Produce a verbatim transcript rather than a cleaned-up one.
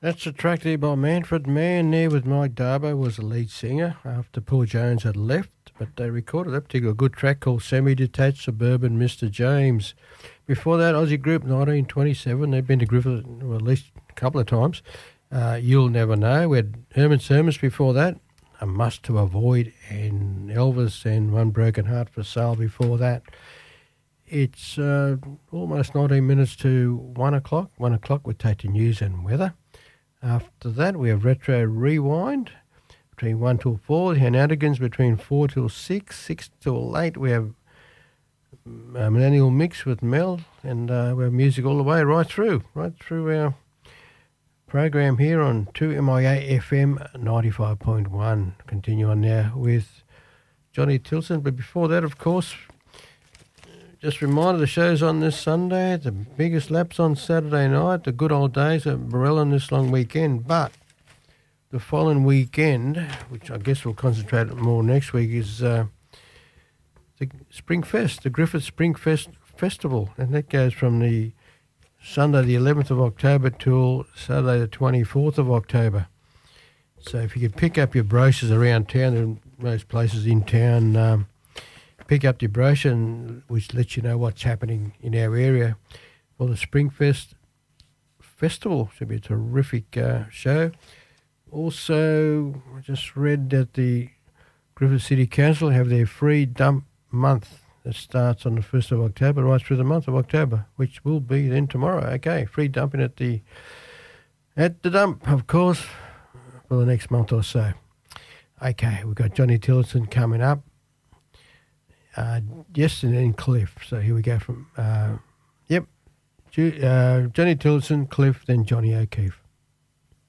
That's a track there by Manfred Mann there with Mike Darbo was the lead singer after Paul Jones had left, but they recorded that particular good track called Semi-Detached Suburban Mister James. Before that, Aussie group nineteen twenty-seven, they've been to Griffith well, at least a couple of times. Uh, You'll Never Know. We had Herman Sermons before that, A Must to Avoid, and Elvis and One Broken Heart for Sale before that. It's uh, almost nineteen minutes to one o'clock. one o'clock we'll take the news and weather. After that, we have Retro Rewind between one till four. The Hanoudigans between four till six. six till eight, we have uh, Millennial Mix with Mel. And uh, we have music all the way right through, right through our program here on two M I A F M ninety-five point one. Continue on now with Johnny Tilson. But before that, of course, just a reminder, the show's on this Sunday, the biggest laps on Saturday night, the good old days at Barellan this long weekend. But the following weekend, which I guess we'll concentrate on more next week, is uh, the Spring Fest, the Griffith Spring Fest Festival. And that goes from the Sunday the eleventh of October till Saturday the twenty-fourth of October. So if you could pick up your brochures around town, there are most places in town, um, pick up your brochure, and, which lets you know what's happening in our area for the Springfest Festival. Should be a terrific uh, show. Also, I just read that the Griffith City Council have their free dump month that starts on the first of October right through the month of October, which will be then tomorrow. Okay, free dumping at the at the dump, of course, for the next month or so. Okay, we've got Johnny Tillotson coming up. Uh, yes, and then Cliff. So here we go from, uh, yep, Ju- uh, Johnny Tillotson, Cliff, then Johnny O'Keefe.